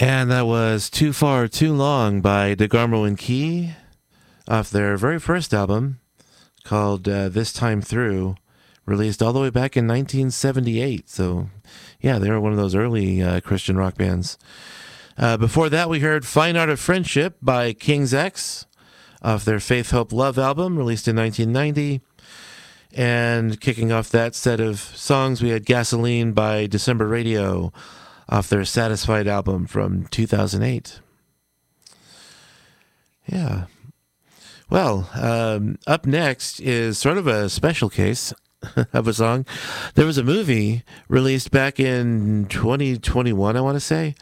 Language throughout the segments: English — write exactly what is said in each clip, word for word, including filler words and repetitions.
And that was Too Far, Too Long by DeGarmo and Key off their very first album called uh, This Time Through, released all the way back in nineteen seventy-eight. So, yeah, they were one of those early uh, Christian rock bands. Uh, before that, we heard Fine Art of Friendship by King's X off their Faith, Hope, Love album, released in nineteen ninety. And kicking off that set of songs, we had Gasoline by December Radio off their Satisfied album from two thousand eight. Yeah. Well, um, up next is sort of a special case of a song. There was a movie released back in twenty twenty-one, I want to say.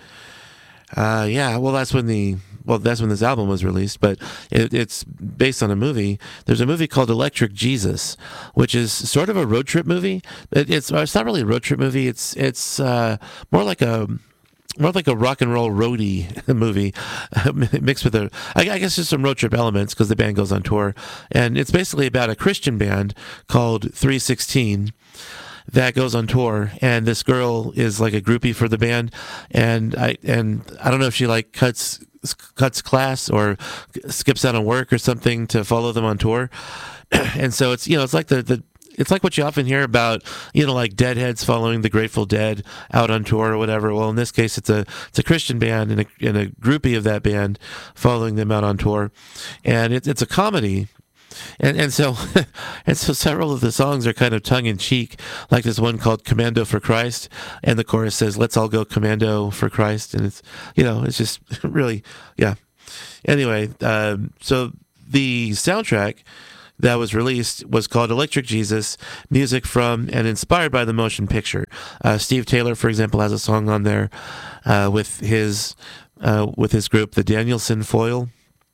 Uh, yeah, well, that's when the well, that's when this album was released, but it, it's based on a movie. There's a movie called Electric Jesus, which is sort of a road trip movie. It, it's it's not really a road trip movie. It's it's uh, more like a more like a rock and roll roadie movie mixed with a, I, I guess, just some road trip elements because the band goes on tour, and it's basically about a Christian band called three sixteen. That goes on tour, and this girl is like a groupie for the band, and I and I don't know if she like cuts cuts class or skips out on work or something to follow them on tour, and so it's you know it's like the the it's like what you often hear about, you know, like Deadheads following the Grateful Dead out on tour or whatever. Well, in this case, it's a it's a Christian band and a, and a groupie of that band following them out on tour, and it's it's a comedy. And and so and so several of the songs are kind of tongue in cheek, like this one called "Commando for Christ," and the chorus says "Let's all go commando for Christ," and it's you know it's just really yeah. Anyway, um, so the soundtrack that was released was called Electric Jesus, music from and inspired by the motion picture. Uh, Steve Taylor, for example, has a song on there uh, with his uh, with his group, the Danielson Foil.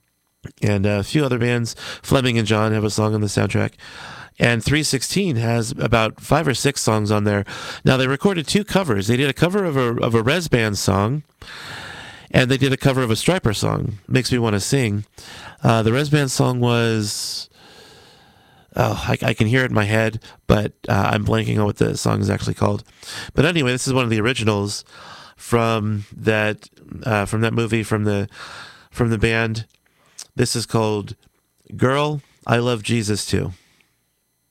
And a few other bands, Fleming and John, have a song on the soundtrack. And three sixteen has about five or six songs on there. Now, they recorded two covers. They did a cover of a of a Res Band song, and they did a cover of a Striper song, Makes Me Want to Sing. Uh, the Res Band song was... Oh, I, I can hear it in my head, but uh, I'm blanking on what the song is actually called. But anyway, this is one of the originals from that uh, from that movie, from the from the band. This is called Girl, I Love Jesus Too.